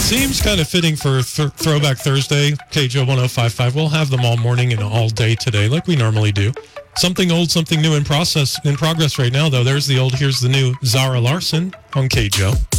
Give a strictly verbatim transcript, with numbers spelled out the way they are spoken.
Seems kind of fitting for th- Throwback Thursday, K J O one oh five point five. We'll have them all morning and all day today, like we normally do. Something old, something new in process, in progress right now, though. There's the old, here's the new Zara Larson on K J O.